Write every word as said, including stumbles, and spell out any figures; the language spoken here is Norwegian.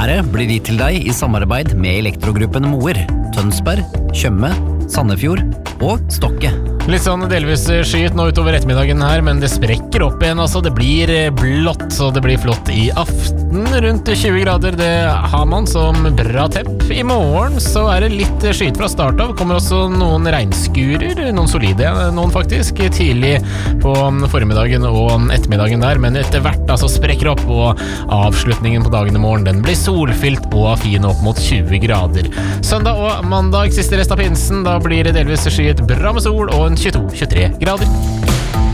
Været blir gitt til deg i samarbeid med Elektrogruppen Moer, Tønsberg, Tjøme, Sandefjord og Stokke. Litt sånn delvis skyet nå utover ettermiddagen her, men det sprekker opp igjen, altså. Det blir blått, så det blir flott i aften. Rundt tjue grader, det har man som bra tepp. I morgen så er det litt skyet fra start av. Kommer også noen regnskurer, noen solide, noen faktisk, tidlig på formiddagen og ettermiddagen der, men etter hvert altså sprekker opp, og avslutningen på dagen i morgen, den blir solfylt og fin opp mot tjue grader. Søndag og mandag, siste rest av pinsen, da blir det delvis skyet bra med sol og en tjueto til tjuetre grader.